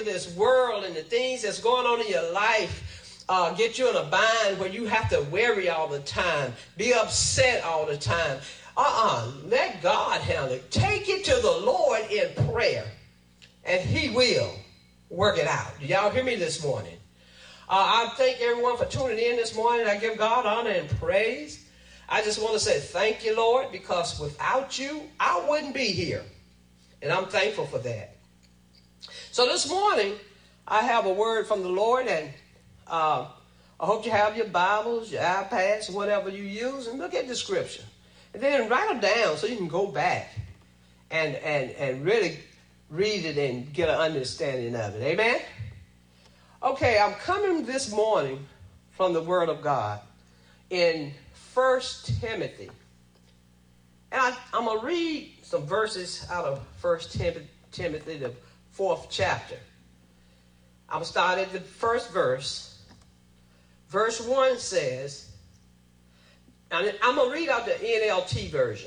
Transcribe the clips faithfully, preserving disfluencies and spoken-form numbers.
into this world and the things that's going on in your life uh, get you in a bind where you have to worry all the time, be upset all the time. Uh-uh. Let God handle it. Take it to the Lord in prayer, and he will work it out. Do y'all hear me this morning? Uh, I thank everyone for tuning in this morning. I give God honor and praise. I just want to say thank you, Lord, because without you, I wouldn't be here. And I'm thankful for that. So this morning, I have a word from the Lord, and uh, I hope you have your Bibles, your iPads, whatever you use, and look at the scripture. And then write them down so you can go back and, and, and really read it and get an understanding of it. Amen? Okay, I'm coming this morning from the Word of God in First Timothy. And I, I'm going to read some verses out of First Timothy, the fourth chapter. I'm going to start at the first verse. Verse one says, and I'm going to read out the N L T version.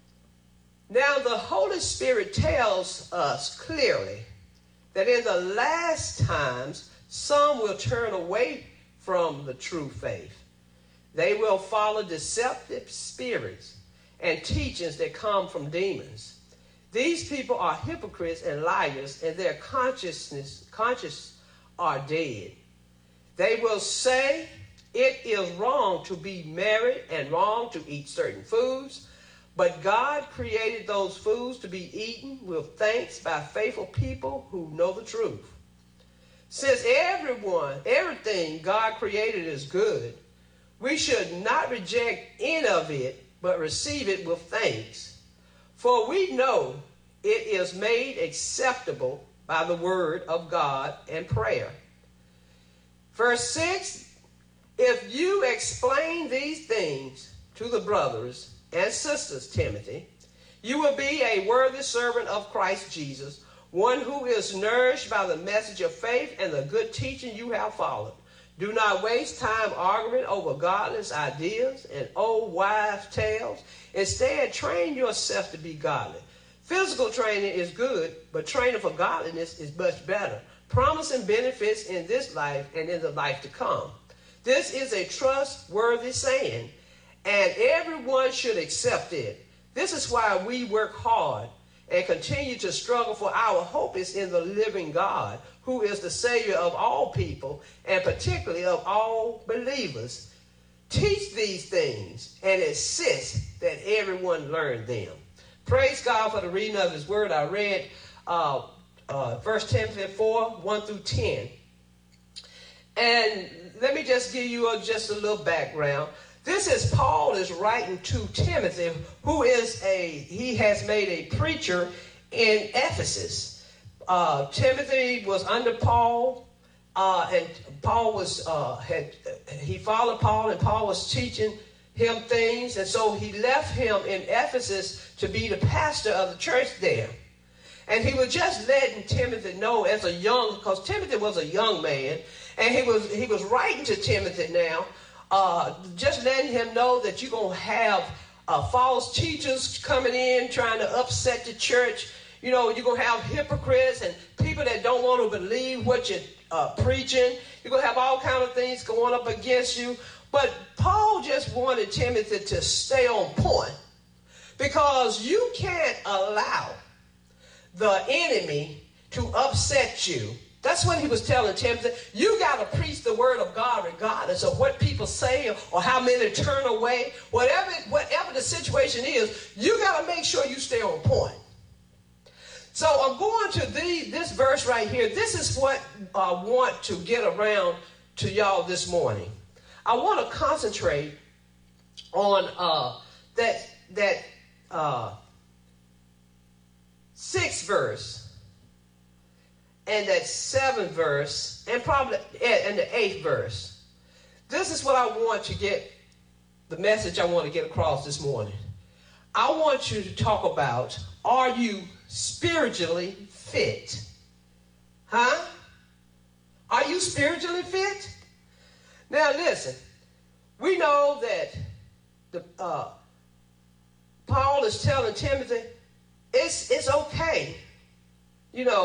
Now the Holy Spirit tells us clearly that in the last times, some will turn away from the true faith. They will follow deceptive spirits and teachings that come from demons. These people are hypocrites and liars, and their consciousness, conscience are dead. They will say it is wrong to be married and wrong to eat certain foods, but God created those foods to be eaten with thanks by faithful people who know the truth. Since everyone, everything God created is good, we should not reject any of it, but receive it with thanks. For we know it is made acceptable by the word of God and prayer. Verse six, if you explain these things to the brothers and sisters, Timothy, you will be a worthy servant of Christ Jesus, one who is nourished by the message of faith and the good teaching you have followed. Do not waste time arguing over godless ideas and old wives' tales. Instead, train yourself to be godly. Physical training is good, but training for godliness is much better, promising benefits in this life and in the life to come. This is a trustworthy saying, and everyone should accept it. This is why we work hard and continue to struggle, for our hope is in the living God, who is the Savior of all people, and particularly of all believers. Teach these things and insist that everyone learn them. Praise God for the reading of his word. I read uh, uh, First Timothy four, one through ten. And let me just give you a, just a little background. This is Paul is writing to Timothy, who is a, he has made a preacher in Ephesus. Uh, Timothy was under Paul, uh, and Paul was, uh, had, he followed Paul, and Paul was teaching him things, and so he left him in Ephesus to be the pastor of the church there. And he was just letting Timothy know as a young, because Timothy was a young man, and he was he was writing to Timothy now, uh, just letting him know that you're going to have uh, false teachers coming in trying to upset the church. You know, you're going to have hypocrites and people that don't want to believe what you're uh, preaching. You're going to have all kinds of things going up against you. But Paul just wanted Timothy to stay on point, because you can't allow the enemy to upset you. That's what he was telling Timothy. You got to preach the word of God regardless of what people say or how many turn away. Whatever, whatever the situation is, you got to make sure you stay on point. So I'm going to the, this verse right here. This is what I want to get around to y'all this morning. I want to concentrate on uh, that, that uh, sixth verse and that seventh verse, and probably and the eighth verse. This is what I want to get, the message I want to get across this morning. I want you to talk about, are you spiritually fit? Huh? Are you spiritually fit? Now listen, we know that the uh, Paul is telling Timothy, it's it's okay, you know,